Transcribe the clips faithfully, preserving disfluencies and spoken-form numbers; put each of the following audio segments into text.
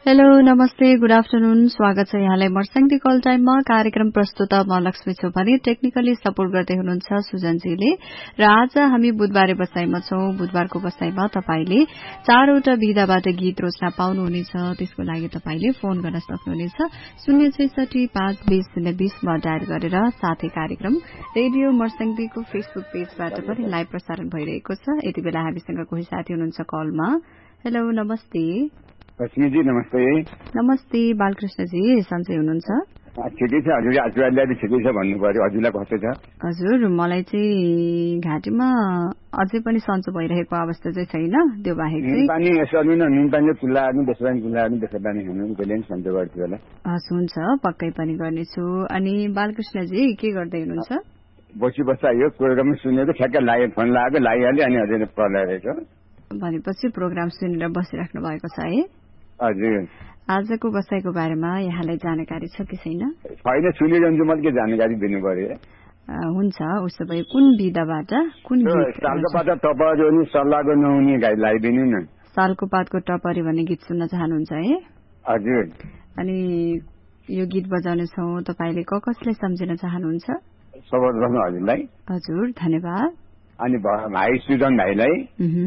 Hello नमस्ते good afternoon स्वागत छ यहाँलाई मर्स्याङदी कल टाइममा कार्यक्रम प्रस्तुत म लक्ष्मी छु भने टेक्निकली सपोर्ट गर्दै हुनुहुन्छ सुजनजीले र आज हामी बुधबारे बसाईमा छौं। बुधबारको बसाईमा तपाईले चारवटा विधाबाट गीत रोज्न पाउनुहुनेछ। त्यसको लागि तपाईले फोन गर्न सक्नुहुनेछ शून्य छैसठी पाँच बीस शून्य बीसमा डायल गरेर। साथै कार्यक्रम रेडियो मर्स्याङदीको फेसबुक पेजबाट पनि लाइभ प्रसारण भइरहेको छ। यति बेला हामीसँग कोही साथी हुनुहुन्छ कलमा। हेलो नमस्ते। लक्ष्मीजी नमस्ते। नमस्ते बालकृष्णजी, सन्चै हुनुहुन्छ? ठिकै छ हजुर, हजुरलाई ठिकै छ भन्नु पर्यो। हजुरलाई कस्तो छ? हजुर मलाई चाहिँ घाँटीमा अझै पनि सन्चो भइरहेको अवस्था चाहिँ छैन। त्यो बाहेक चाहिँ पानी यसो अलि न नुन पानी खुल्लार्नु बेसपानी खुल्लार्नु बेसा पानी खानु त्यसले पनि सन्चो गर्छु होला। हस् हुन्छ, पक्कै पनि गर्नेछु। अनि बालकृष्णजी के गर्दै हुनुहुन्छ? बसी बस्दा यो प्रोग्राम सुनेको ठ्याक्क लाग्यो, फोन लाग्यो लागिहाल्यो अनि हजुर पढाइरहेको भनेपछि प्रोग्राम सुनेर बसिराख्नु भएको छ है? हजुर। आजको बसाईको बारेमा यहाँलाई जानकारी छ कि छैन? छैन, सुनिरहन्छु, मैले के जानकारी दिनु पर्यो? हुन्छ, उसो भए कुन विधाबाट कुन गीत? सालको पातको टपरी नि सल्लाहको नहुने गाई लगाइदिनु न। सालको पातको टपरी भन्ने गीत सुन्न चाहनुहुन्छ है? हजुर। अनि यो गीत बजाउने छौं, तपाईले क कसलाई सम्झिन चाहनुहुन्छ? सर्वप्रथम हजुरलाई। हजुर, धन्यवाद। अनि भाइ सुजन भाइलाई,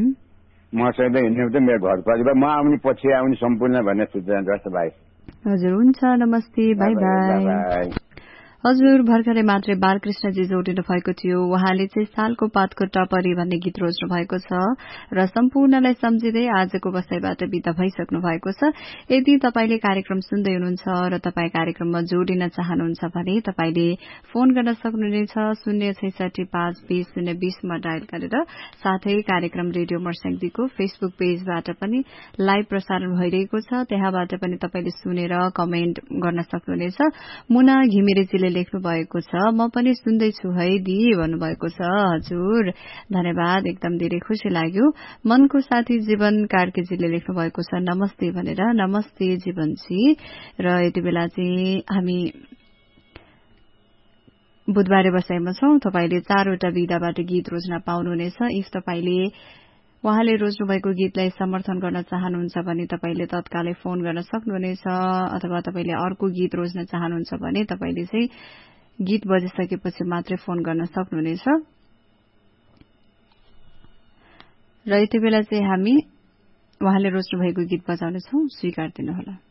मसँग हिँड्ने मेरो घर परिवार, म आउने पछि आउने सम्पूर्ण भन्ने सूचना गर्छ भाइ। हजुर हुन्छ, नमस्ते, बाई बाई। हजुर भर्खरै मात्रै बालकृष्णजी जोडिनु भएको थियो। उहाँले चाहिँ सालको पातको टपरी भन्ने गीत रोज्नु भएको छ र सम्पूर्णलाई सम्झिँदै आजको बसाईबाट बिदा भइसक्नु भएको छ। यदि तपाईले कार्यक्रम सुन्दै हुनुहुन्छ र तपाई कार्यक्रममा जोडिन चाहनुहुन्छ भने तपाईले फोन गर्न सक्नुहुनेछ शून्य छैसठी पाँच बीस शून्य बीसमा डायल गरेर। साथै कार्यक्रम रेडियो मर्स्याङदीको फेसबुक पेजबाट पनि लाइभ प्रसारण भइरहेको छ। त्यहाँबाट पनि तपाईले सुनेर कमेन्ट गर्न सक्नुहुनेछ। मुना घिमिरेजीले लेख्नु भएको छ, म पनि सुन्दैछु है दी भन्नुभएको छ। हजुर धन्यवाद, एकदम धेरै खुशी लाग्यो। मनको साथी जीवन कार्कीजीले लेख्नु भएको छ नमस्ते भनेर। नमस्ते जीवनजी। र यति बेला चाहिँ हामी बुधबारे बसाईमा छौं। तपाईले चारवटा विधाबाट गीत रोज्न पाउनुहुनेछ। इफ तपाईले उहाँले रोज्नु भएको गीतलाई समर्थन गर्न चाहनुहुन्छ भने तपाईले तत्कालै फोन गर्न सक्नुहुनेछ। अथवा तपाईले अर्को गीत रोज्न चाहनुहुन्छ भने तपाईले चाहिँ गीत बजिसकेपछि मात्रै फोन गर्न सक्नुहुनेछ। र यति बेला चाहिँ हामी उहाँले रोज्नु भएको गीत बजाउनेछौं, स्वीकार दिनुहोला।